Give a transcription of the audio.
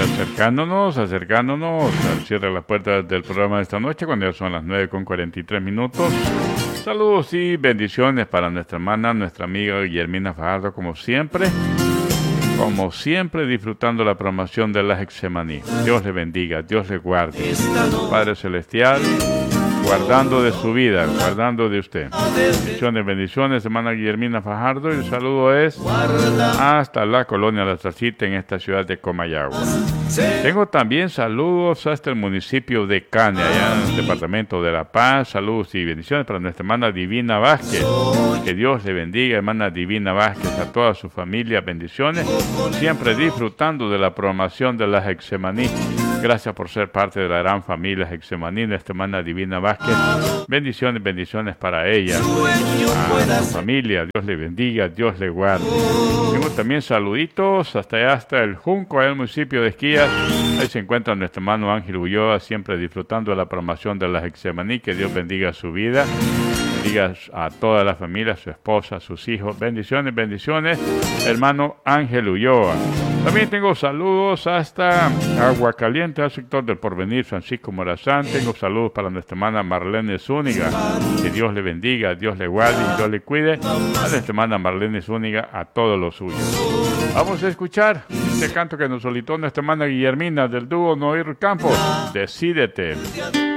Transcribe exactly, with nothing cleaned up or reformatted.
acercándonos, acercándonos al cierre de las puertas del programa de esta noche, cuando ya son las nueve con cuarenta y tres minutos. Saludos y bendiciones para nuestra hermana, nuestra amiga Guillermina Fajardo, como siempre. Como siempre, disfrutando la programación de la Getsemaní. Dios le bendiga, Dios le guarde. Padre Celestial, guardando de su vida, guardando de usted. Bendiciones, bendiciones, hermana Guillermina Fajardo. Y el saludo es hasta la colonia La Tracita, en esta ciudad de Comayagua. Tengo también saludos hasta el municipio de Cane, allá en el departamento de La Paz. Saludos y bendiciones para nuestra hermana Divina Vázquez. Que Dios le bendiga, hermana Divina Vázquez, a toda su familia. Bendiciones, siempre disfrutando de la programación de la Getsemaní. Gracias por ser parte de la gran familia Getsemaní, nuestra hermana Divina Vázquez. Bendiciones, bendiciones para ella, a su familia. Dios le bendiga, Dios le guarde. Tengo también saluditos hasta allá, hasta el Junco, allá en el municipio de Esquías. Ahí se encuentra nuestro hermano Ángel Ulloa, siempre disfrutando de la programación de la Getsemaní. Que Dios bendiga su vida, bendiga a toda la familia, a su esposa, a sus hijos. Bendiciones, bendiciones, hermano Ángel Ulloa. También tengo saludos hasta Agua Caliente, al sector del Porvenir, Francisco Morazán. Tengo saludos para nuestra hermana Marlene Zúñiga. Que Dios le bendiga, Dios le guarde y Dios le cuide. A nuestra hermana Marlene Zúñiga, a todos los suyos. Vamos a escuchar este canto que nos solicitó nuestra hermana Guillermina del dúo Noir Campos. Decídete.